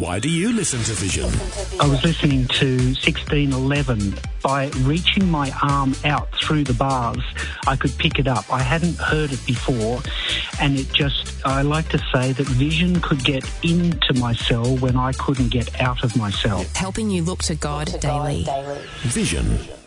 Why do you listen to Vision? I was listening to 1611. By reaching my arm out through the bars, I could pick it up. I hadn't heard it before, and I like to say that Vision could get into my cell when I couldn't get out of my cell. Helping you look to God daily. Vision.